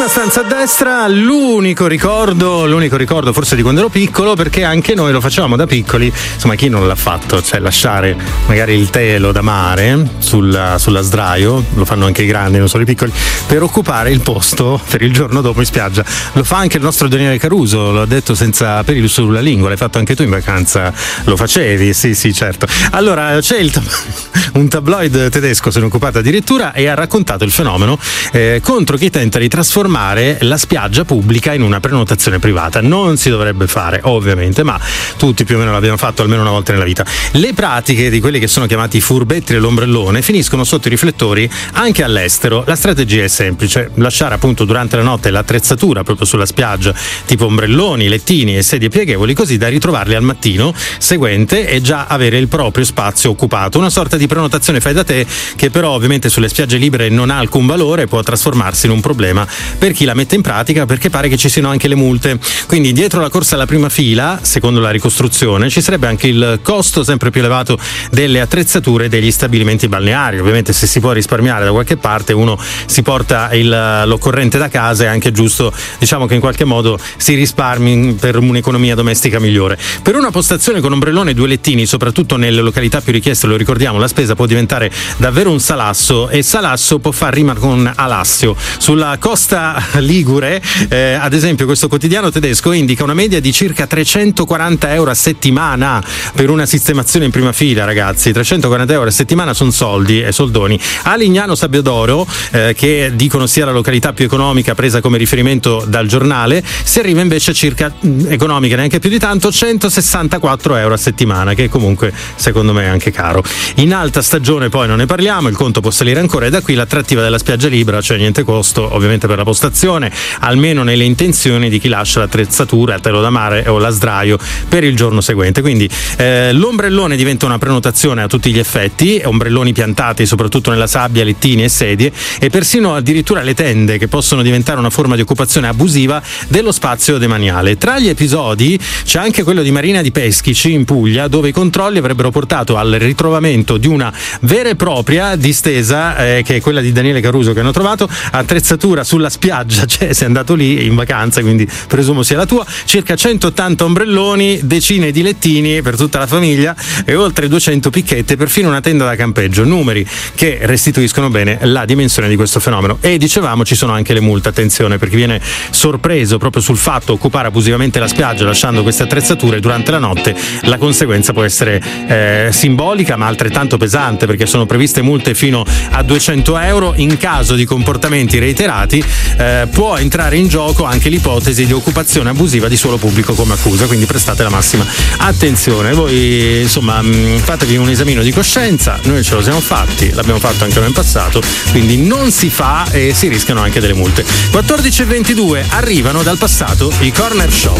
Prima stanza a destra, l'unico ricordo forse di quando ero piccolo, perché anche noi lo facevamo da piccoli, insomma chi non l'ha fatto, cioè lasciare magari il telo da mare sulla sdraio, lo fanno anche i grandi, non solo i piccoli, per occupare il posto per il giorno dopo in spiaggia. Lo fa anche il nostro Daniele Caruso, l'ho detto senza peli sulla lingua, l'hai fatto anche tu in vacanza, lo facevi? Sì, certo. Allora c'è un tabloid tedesco, se ne è occupato addirittura, e ha raccontato il fenomeno contro chi tenta di trasformare la spiaggia pubblica in una prenotazione privata. Non si dovrebbe fare, ovviamente, ma tutti più o meno l'abbiamo fatto almeno una volta nella vita. Le pratiche di quelli che sono chiamati i furbetti dell'ombrellone finiscono sotto i riflettori anche all'estero. La strategia è semplice: lasciare appunto durante la notte l'attrezzatura proprio sulla spiaggia, tipo ombrelloni, lettini e sedie pieghevoli, così da ritrovarli al mattino seguente e già avere il proprio spazio occupato. Una sorta di prenotazione fai da te, che però ovviamente sulle spiagge libere non ha alcun valore, può trasformarsi in un problema per chi la mette in pratica, perché pare che ci siano anche le multe. Quindi dietro la corsa alla prima fila, secondo la ricostruzione, ci sarebbe anche il costo sempre più elevato delle attrezzature degli stabilimenti balneari. Ovviamente se si può risparmiare da qualche parte, uno si porta l'occorrente da casa, è anche giusto, diciamo, che in qualche modo si risparmi per un'economia domestica migliore. Per una postazione con ombrellone e due lettini, soprattutto nelle località più richieste, lo ricordiamo, la spesa può diventare davvero un salasso, e salasso può far rima con Alassio. Sulla costa ligure, ad esempio, questo quotidiano tedesco indica una media di circa 340 euro a settimana per una sistemazione in prima fila, ragazzi. 340 euro a settimana sono soldi e soldoni. A Lignano Sabbiodoro, che dicono sia la località più economica presa come riferimento dal giornale, si arriva invece a circa, economica neanche più di tanto, 164 euro a settimana, che comunque secondo me è anche caro. In alta stagione poi non ne parliamo, il conto può salire ancora, e da qui l'attrattiva della spiaggia libera, cioè niente costo ovviamente per la postazione, almeno nelle intenzioni di chi lascia l'attrezzatura, il telo da mare o la sdraio per il giorno seguente. Quindi l'ombrellone diventa una prenotazione a tutti gli effetti, ombrelloni piantati soprattutto nella sabbia, lettini e sedie, e persino addirittura le tende, che possono diventare una forma di occupazione abusiva dello spazio demaniale. Tra gli episodi c'è anche quello di Marina di Peschici in Puglia, dove i controlli avrebbero portato al ritrovamento di una vera e propria distesa, che è quella di Daniele Caruso che hanno trovato, attrezzatura sulla spiaggia, cioè sei andato lì in vacanza, quindi presumo sia la tua, circa 180 ombrelloni, decine di lettini per tutta la famiglia e oltre 200 picchette, perfino una tenda da campeggio, numeri che restituiscono bene la dimensione di questo fenomeno. E dicevamo, ci sono anche le multe, attenzione, perché viene sorpreso proprio sul fatto occupare abusivamente la spiaggia lasciando queste attrezzature durante la notte. La conseguenza può essere simbolica ma altrettanto pesante, perché sono previste multe fino a 200 euro. In caso di comportamenti reiterati può entrare in gioco anche l'ipotesi di occupazione abusiva di suolo pubblico come accusa, quindi prestate la massima attenzione. Voi insomma fatevi un esamino di coscienza, noi ce lo siamo fatti, l'abbiamo fatto anche noi in passato, quindi non si fa e si rischiano anche delle multe. 14:22, arrivano dal passato i Corner Shop.